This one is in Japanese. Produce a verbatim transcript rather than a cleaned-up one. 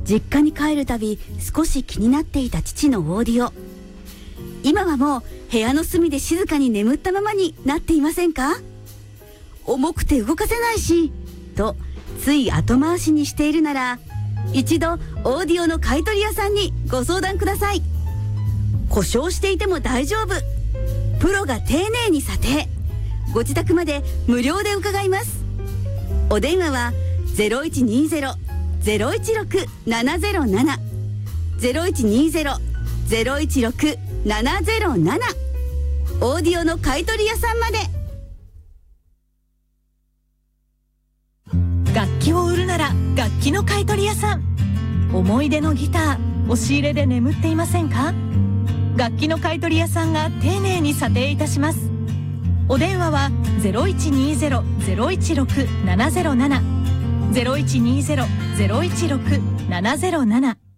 実家に帰るたび少し気になっていた父のオーディオ。今はもう部屋の隅で静かに眠ったままになっていませんか？重くて動かせないしとつい後回しにしているなら、一度オーディオの買取屋さんにご相談ください。故障していても大丈夫、プロが丁寧に査定、ご自宅まで無料で伺います。お電話は ゼロいちにゼロ ゼロいちろく ななゼロなな ゼロいちにゼロ ゼロいちろく ななゼロなな、オーディオの買取屋さんまで。 楽器を売るなら楽器の買取屋さん。思い出のギター、押し入れで眠っていませんか？楽器の買取屋さんが丁寧に査定いたします。お電話は ゼロいちにゼロ ゼロいちろく ななゼロなな ゼロいちにゼロ ゼロいちろく ななゼロなな